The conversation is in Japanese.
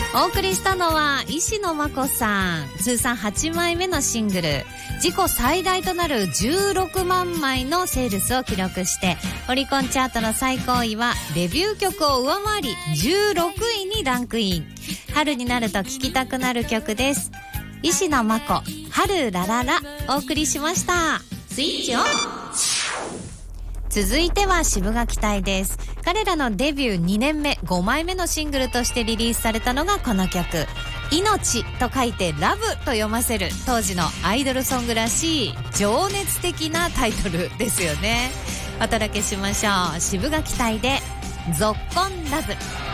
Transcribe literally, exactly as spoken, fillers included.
お送りしたのは石野真子さん。通算はちまいめのシングル、自己最大となるじゅうろくまんまいのセールスを記録して、オリコンチャートの最高位はデビュー曲を上回りじゅうろくいにランクイン。春になると聴きたくなる曲です。石野真子、春ラララ、お送りしました。スイッチオン。続いては渋垣隊です。彼らのデビューにねんめごまいめのシングルとしてリリースされたのがこの曲、命と書いてラブと読ませる当時のアイドルソングらしい情熱的なタイトルですよね。お届けしましょう。渋垣隊でぞっこんラブ。